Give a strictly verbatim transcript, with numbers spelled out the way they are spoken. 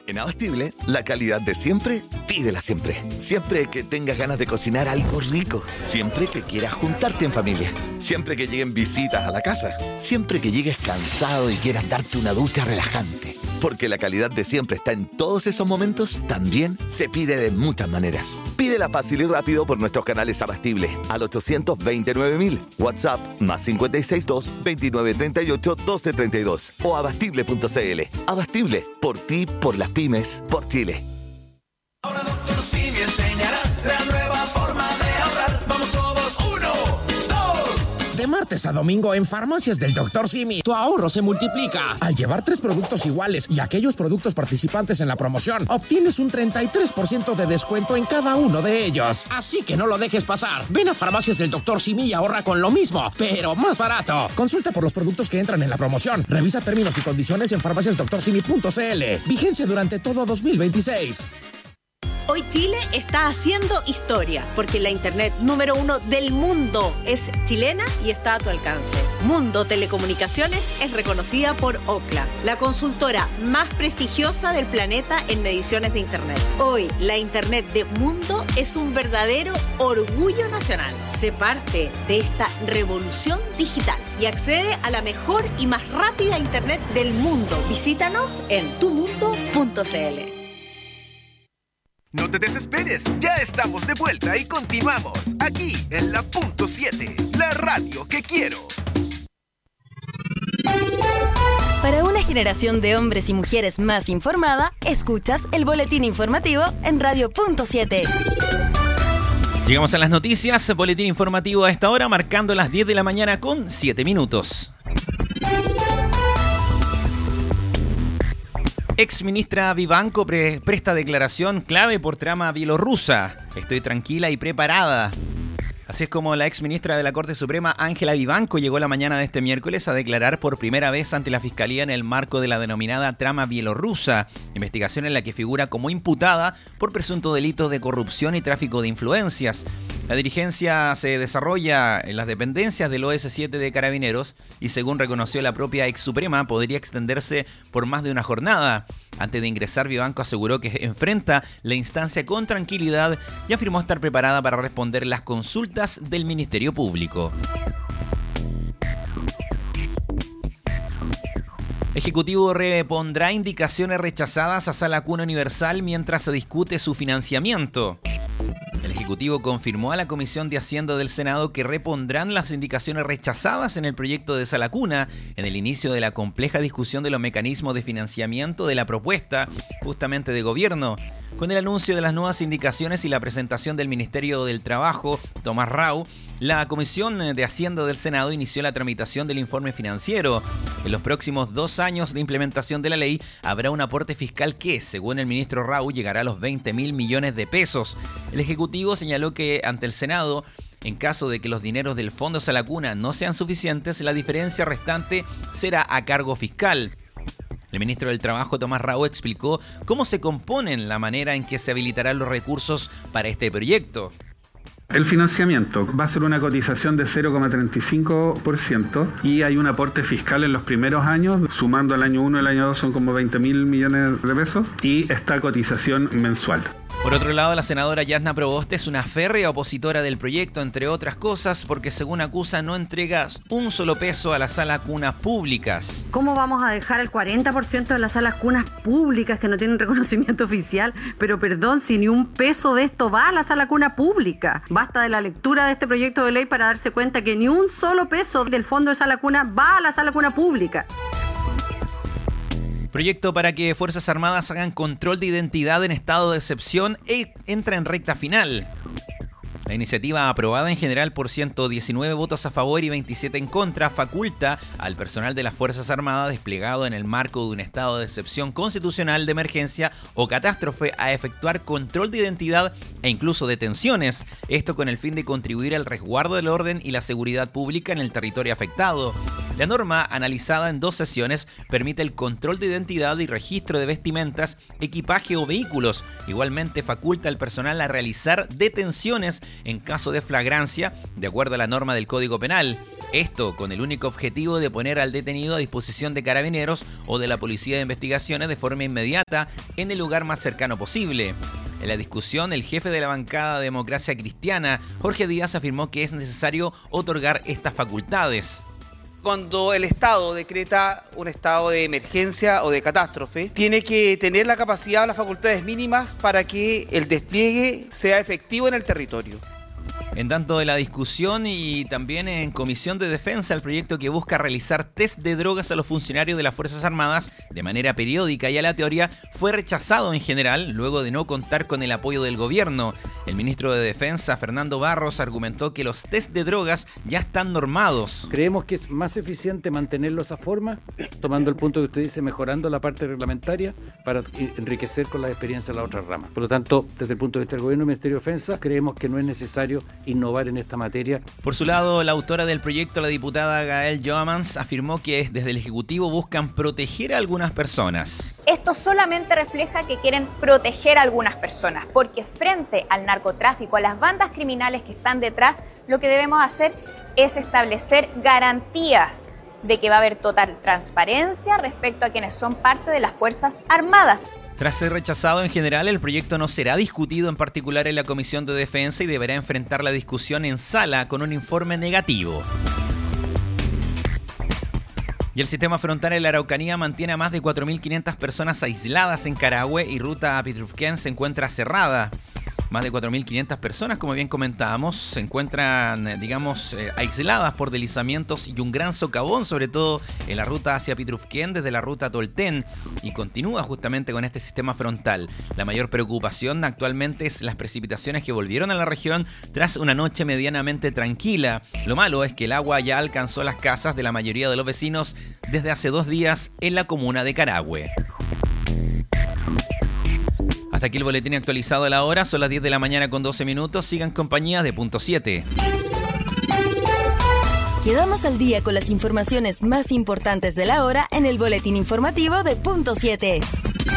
En Abastible, la calidad de siempre, pídela siempre. Siempre que tengas ganas de cocinar algo rico. Siempre que quieras juntarte en familia. Siempre que lleguen visitas a la casa. Siempre que llegues cansado y quieras darte una ducha relajante. Porque la calidad de siempre está en todos esos momentos, también se pide de muchas maneras. Pídela fácil y rápido por nuestros canales Abastible al ochocientos veintinueve mil, WhatsApp más cinco seis dos, veintinueve treinta y ocho, doce treinta y dos o abastible punto cl. Abastible, por ti, por las pymes, por Chile. Ahora doctor Simi enseñará la nueva forma de ahorrar. Vamos todos, uno, dos. De martes a domingo en Farmacias del doctor Simi, tu ahorro se multiplica. Al llevar tres productos iguales y aquellos productos participantes en la promoción, obtienes un treinta y tres por ciento de descuento en cada uno de ellos. Así que no lo dejes pasar. Ven a Farmacias del doctor Simi y ahorra con lo mismo, pero más barato. Consulta por los productos que entran en la promoción. Revisa términos y condiciones en farmacias doctor simi punto cl. Vigencia durante todo dos mil veintiséis. Hoy Chile está haciendo historia, porque la internet número uno del mundo es chilena y está a tu alcance. Mundo Telecomunicaciones es reconocida por Ookla, la consultora más prestigiosa del planeta en mediciones de internet. Hoy, la internet de Mundo es un verdadero orgullo nacional. Sé parte de esta revolución digital y accede a la mejor y más rápida internet del mundo. Visítanos en tu mundo punto cl. No te desesperes, ya estamos de vuelta y continuamos aquí en la punto siete, la radio que quiero. Para una generación de hombres y mujeres más informada, escuchas el boletín informativo en Radio Punto siete. Llegamos a las noticias, boletín informativo a esta hora, marcando las diez de la mañana con siete minutos. Ex ministra Vivanco pre- presta declaración clave por trama bielorrusa. Estoy tranquila y preparada. Así es como la ex ministra de la Corte Suprema, Ángela Vivanco, llegó la mañana de este miércoles a declarar por primera vez ante la Fiscalía en el marco de la denominada trama bielorrusa, investigación en la que figura como imputada por presunto delito de corrupción y tráfico de influencias. La dirigencia se desarrolla en las dependencias del O S siete de Carabineros y, según reconoció la propia ex Suprema, podría extenderse por más de una jornada. Antes de ingresar, Vivanco aseguró que enfrenta la instancia con tranquilidad y afirmó estar preparada para responder las consultas del Ministerio Público. Ejecutivo repondrá indicaciones rechazadas a Sala Cuna Universal mientras se discute su financiamiento. El Ejecutivo confirmó a la Comisión de Hacienda del Senado que repondrán las indicaciones rechazadas en el proyecto de Sala Cuna en el inicio de la compleja discusión de los mecanismos de financiamiento de la propuesta justamente de gobierno. Con el anuncio de las nuevas indicaciones y la presentación del Ministerio del Trabajo, Tomás Rau, la Comisión de Hacienda del Senado inició la tramitación del informe financiero. En los próximos dos años de implementación de la ley habrá un aporte fiscal que, según el ministro Rau, llegará a los veinte mil millones de pesos. El Ejecutivo señaló que ante el Senado, en caso de que los dineros del Fondo Sala Cuna no sean suficientes, la diferencia restante será a cargo fiscal. El ministro del Trabajo, Tomás Rau, explicó cómo se componen la manera en que se habilitarán los recursos para este proyecto. El financiamiento va a ser una cotización de cero coma treinta y cinco por ciento y hay un aporte fiscal en los primeros años, sumando el año uno y el año dos son como veinte mil millones de pesos, y esta cotización mensual. Por otro lado, la senadora Yasna Proboste es una férrea opositora del proyecto, entre otras cosas, porque según acusa no entrega un solo peso a las salas cunas públicas. ¿Cómo vamos a dejar el cuarenta por ciento de las salas cunas públicas que no tienen reconocimiento oficial? Pero perdón, si ni un peso de esto va a la sala cuna pública. Basta de la lectura de este proyecto de ley para darse cuenta que ni un solo peso del fondo de sala cuna va a la sala cuna pública. Proyecto para que Fuerzas Armadas hagan control de identidad en estado de excepción e entra en recta final. La iniciativa, aprobada en general por ciento diecinueve votos a favor y veintisiete en contra, faculta al personal de las Fuerzas Armadas desplegado en el marco de un estado de excepción constitucional de emergencia o catástrofe a efectuar control de identidad e incluso detenciones. Esto con el fin de contribuir al resguardo del orden y la seguridad pública en el territorio afectado. La norma, analizada en dos sesiones, permite el control de identidad y registro de vestimentas, equipaje o vehículos. Igualmente faculta al personal a realizar detenciones en caso de flagrancia, de acuerdo a la norma del Código Penal. Esto con el único objetivo de poner al detenido a disposición de carabineros o de la Policía de Investigaciones de forma inmediata en el lugar más cercano posible. En la discusión, el jefe de la bancada de Democracia Cristiana, Jorge Díaz, afirmó que es necesario otorgar estas facultades. Cuando el Estado decreta un estado de emergencia o de catástrofe, tiene que tener la capacidad o las facultades mínimas para que el despliegue sea efectivo en el territorio. En tanto de la discusión y también en Comisión de Defensa, el proyecto que busca realizar test de drogas a los funcionarios de las Fuerzas Armadas de manera periódica y aleatoria fue rechazado en general luego de no contar con el apoyo del gobierno. El ministro de Defensa, Fernando Barros, argumentó que los test de drogas ya están normados. Creemos que es más eficiente mantenerlo esa forma, tomando el punto que usted dice, mejorando la parte reglamentaria para enriquecer con la experiencia de la otra rama. Por lo tanto, desde el punto de vista del gobierno y Ministerio de Defensa, creemos que no es necesario innovar en esta materia. Por su lado, la autora del proyecto, la diputada Gael Joamans, afirmó que desde el Ejecutivo buscan proteger a algunas personas. Esto solamente refleja que quieren proteger a algunas personas, porque frente al narcotráfico, a las bandas criminales que están detrás, lo que debemos hacer es establecer garantías de que va a haber total transparencia respecto a quienes son parte de las Fuerzas Armadas. Tras ser rechazado en general, el proyecto no será discutido en particular en la Comisión de Defensa y deberá enfrentar la discusión en sala con un informe negativo. Y el sistema frontal en la Araucanía mantiene a más de cuatro mil quinientas personas aisladas en Carahue y ruta a Pitrufquén se encuentra cerrada. Más de cuatro mil quinientas personas, como bien comentábamos, se encuentran, digamos, eh, aisladas por deslizamientos y un gran socavón, sobre todo en la ruta hacia Pitrufquén desde la ruta Tolten, y continúa justamente con este sistema frontal. La mayor preocupación actualmente es las precipitaciones que volvieron a la región tras una noche medianamente tranquila. Lo malo es que el agua ya alcanzó las casas de la mayoría de los vecinos desde hace dos días en la comuna de Carahue. Hasta aquí el boletín actualizado de la hora, son las diez de la mañana con doce minutos, sigan compañía de Punto siete. Quedamos al día con las informaciones más importantes de la hora en el boletín informativo de Punto siete.